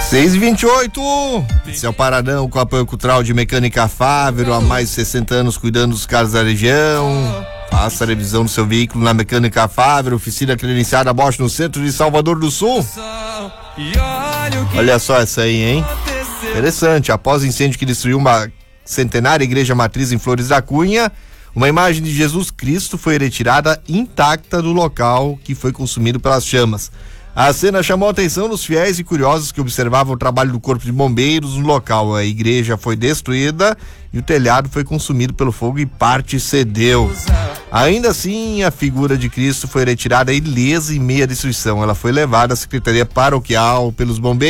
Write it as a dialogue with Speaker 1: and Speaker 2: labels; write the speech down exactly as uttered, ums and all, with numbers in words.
Speaker 1: seis e vinte e oito, esse é o Paradão com apoio cultural de Mecânica Fávero, há mais de sessenta anos cuidando dos carros da região. Faça a revisão do seu veículo na Mecânica Fávero, oficina credenciada Bosch no centro de Salvador do Sul. Olha só essa aí, hein? Interessante, após o incêndio que destruiu uma centenária igreja matriz em Flores da Cunha, uma imagem de Jesus Cristo foi retirada intacta do local que foi consumido pelas chamas. A cena chamou a atenção dos fiéis e curiosos que observavam o trabalho do Corpo de Bombeiros no local. A igreja foi destruída e o telhado foi consumido pelo fogo e parte cedeu. Ainda assim, a figura de Cristo foi retirada ilesa em meia destruição. Ela foi levada à Secretaria Paroquial pelos bombeiros.